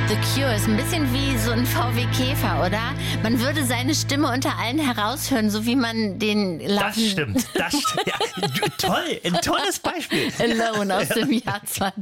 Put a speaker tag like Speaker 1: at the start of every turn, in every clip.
Speaker 1: The Cure ist ein bisschen wie so ein VW Käfer, oder? Man würde seine Stimme unter allen heraushören, so wie man den
Speaker 2: Das stimmt. Ja, toll, ein tolles Beispiel.
Speaker 1: Alone aus dem Jahr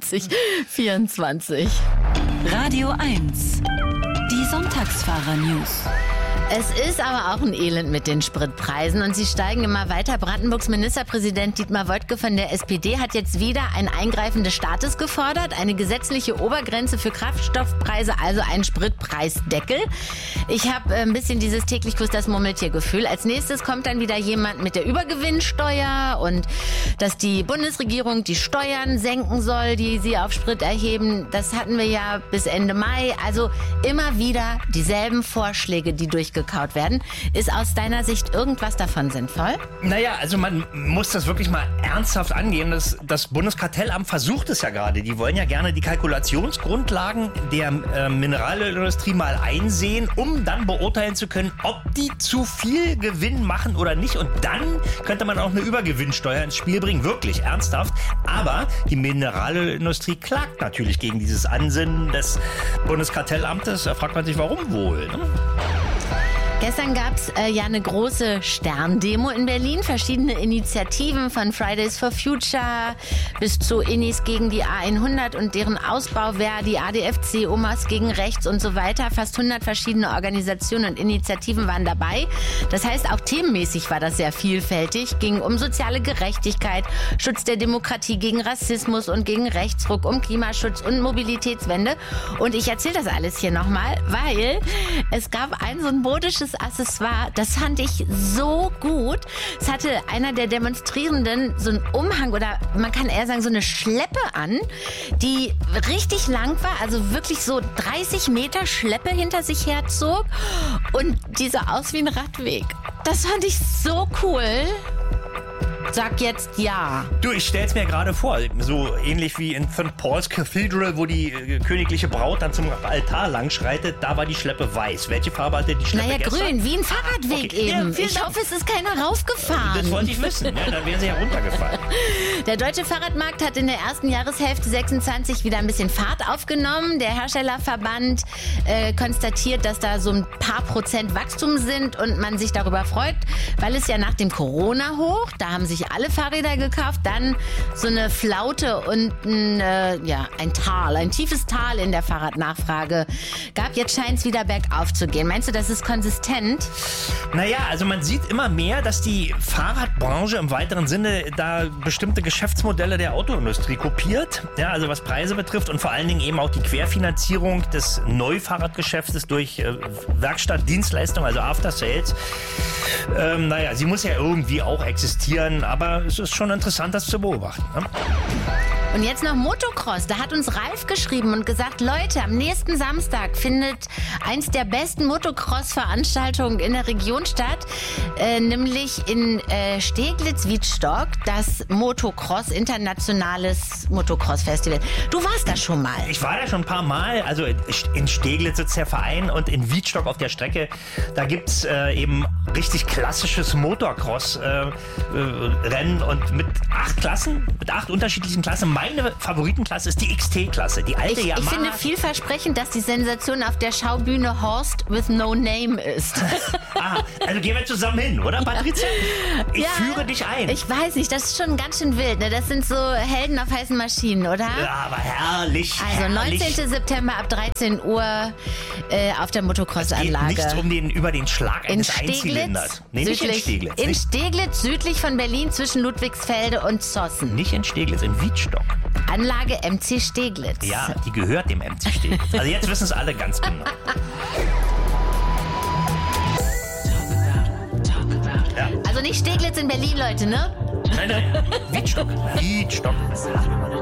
Speaker 1: 2024.
Speaker 3: Radio 1. Die Sonntagsfahrer-News.
Speaker 1: Es ist aber auch ein Elend mit den Spritpreisen und sie steigen immer weiter. Brandenburgs Ministerpräsident Dietmar Woidke von der SPD hat jetzt wieder ein Eingreifen des Staates gefordert. Eine gesetzliche Obergrenze für Kraftstoffpreise, also einen Spritpreisdeckel. Ich habe ein bisschen dieses täglich grüßt das Murmeltier-Gefühl. Als nächstes kommt dann wieder jemand mit der Übergewinnsteuer und dass die Bundesregierung die Steuern senken soll, die sie auf Sprit erheben. Das hatten wir ja bis Ende Mai. Also immer wieder dieselben Vorschläge, die durchgekaut werden. Ist aus deiner Sicht irgendwas davon sinnvoll?
Speaker 2: Naja, also man muss das wirklich mal ernsthaft angehen. Das Bundeskartellamt versucht es ja gerade. Die wollen ja gerne die Kalkulationsgrundlagen der Mineralölindustrie mal einsehen, um dann beurteilen zu können, ob die zu viel Gewinn machen oder nicht. Und dann könnte man auch eine Übergewinnsteuer ins Spiel bringen. Wirklich, ernsthaft. Aber die Mineralölindustrie klagt natürlich gegen dieses Ansinnen des Bundeskartellamtes. Da fragt man sich, warum wohl? Ne?
Speaker 1: Gestern gab es ja eine große Sterndemo in Berlin. Verschiedene Initiativen von Fridays for Future bis zu Innis gegen die A100 und deren Ausbau, Verdi, ADFC, Omas gegen Rechts und so weiter. Fast 100 verschiedene Organisationen und Initiativen waren dabei. Das heißt, auch themenmäßig war das sehr vielfältig. Ging um soziale Gerechtigkeit, Schutz der Demokratie gegen Rassismus und gegen Rechtsruck, um Klimaschutz und Mobilitätswende. Und ich erzähle das alles hier nochmal, weil es gab ein so ein modisches Accessoire, das fand ich so gut. Es hatte einer der Demonstrierenden so einen Umhang oder man kann eher sagen so eine Schleppe an, die richtig lang war, also wirklich so 30 Meter Schleppe hinter sich herzog und die sah aus wie ein Radweg. Das fand ich so cool. Sag jetzt ja.
Speaker 2: Du, ich stell's mir gerade vor, so ähnlich wie in St. Paul's Cathedral, wo die königliche Braut dann zum Altar langschreitet, da war die Schleppe weiß. Welche Farbe hatte die Schleppe gestern?
Speaker 1: Grün, wie ein Fahrradweg eben. Ja, ich hoffe, es ist keiner raufgefahren.
Speaker 2: Das wollte ich wissen, ja, dann wäre sie ja runtergefallen.
Speaker 1: Der deutsche Fahrradmarkt hat in der ersten Jahreshälfte 26 wieder ein bisschen Fahrt aufgenommen. Der Herstellerverband konstatiert, dass da so ein paar Prozent Wachstum sind und man sich darüber freut, weil es ja nach dem Corona-Hoch, da haben sich alle Fahrräder gekauft, dann so eine Flaute und ein tiefes Tal in der Fahrradnachfrage gab. Jetzt scheint es wieder bergauf zu gehen. Meinst du, das ist konsistent?
Speaker 2: Naja, also man sieht immer mehr, dass die Fahrradbranche im weiteren Sinne da bestimmte Geschäftsmodelle der Autoindustrie kopiert. Ja, also was Preise betrifft und vor allen Dingen eben auch die Querfinanzierung des Neufahrradgeschäftes durch Werkstattdienstleistungen, also After Sales. Sie muss ja irgendwie auch existieren, aber es ist schon interessant, das zu beobachten. Ne?
Speaker 1: Und jetzt noch Motocross. Da hat uns Ralf geschrieben und gesagt, Leute, am nächsten Samstag findet eins der besten Motocross-Veranstaltungen in der Region statt, nämlich in Steglitz-Wiedstock, das Motocross, internationales Motocross-Festival. Du warst da schon mal.
Speaker 2: Ich war da schon ein paar Mal. Also in Steglitz sitzt der Verein und in Wiedstock auf der Strecke, da gibt's eben richtig klassisches Motocross-Rennen und mit 8 Klassen, mit 8 unterschiedlichen Klassen. Meine Favoritenklasse ist die XT-Klasse, die alte Yamaha.
Speaker 1: Ich finde vielversprechend, dass die Sensation auf der Schaubühne Horst with no name ist.
Speaker 2: Also gehen wir zusammen hin, oder Patricia? Ich führe dich ein.
Speaker 1: Ich weiß nicht, das ist schon ganz schön wild. Ne? Das sind so Helden auf heißen Maschinen, oder?
Speaker 2: Ja, aber herrlich.
Speaker 1: Also 19. September ab 13 Uhr auf der Motocross-Anlage.
Speaker 2: Es geht nicht über den Schlag eines Einzylinders. Nee, nicht in Steglitz.
Speaker 1: In Steglitz, südlich von Berlin, zwischen Ludwigsfelde und Zossen.
Speaker 2: Nicht in Steglitz, in Wiedstock.
Speaker 1: Anlage MC Steglitz.
Speaker 2: Ja, die gehört dem MC Steglitz. Also jetzt wissen es alle ganz genau.
Speaker 1: Ja. Also nicht Steglitz in Berlin, Leute, ne?
Speaker 2: Nein. Wiedstock.